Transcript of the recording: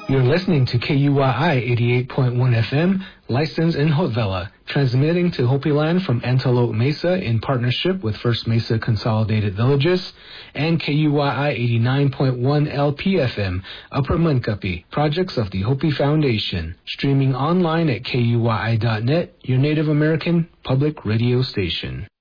You're listening to KUYI 88.1 FM, licensed in Haute-Villa, transmitting to Hopi Land from Antelope Mesa in partnership with First Mesa Consolidated Villages, and KUYI 89.1 LPFM, Upper Munkapi, projects of the Hopi Foundation, streaming online at KUYI.net, your Native American public radio station.